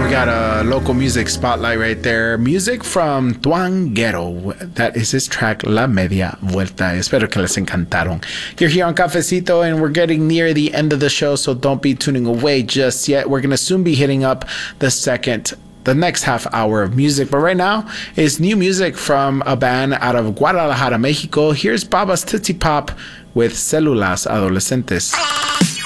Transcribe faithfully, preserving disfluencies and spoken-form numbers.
We got a local music spotlight right there. Music from Tuanguero. That is his track La Media Vuelta. Espero que les encantaron. You're here on Cafecito and we're getting near the end of the show, so don't be tuning away just yet. We're going to soon be hitting up the second the next half hour of music. But right now is new music from a band out of Guadalajara, Mexico. Here's Babas Tootsie Pop with Células Adolescentes.